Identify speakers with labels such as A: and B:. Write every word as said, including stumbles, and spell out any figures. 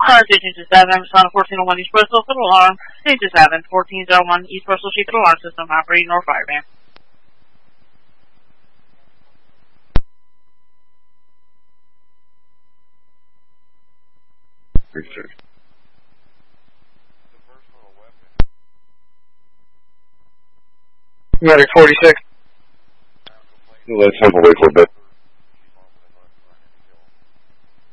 A: Car station two seven, Son fourteen oh one East Bristol, Federal Alarm. Station two seven, fourteen oh one East Bristol Street, Federal Alarm System, operating North Fireman.
B: Research. Medic forty-six. Let's simple wait for a bit.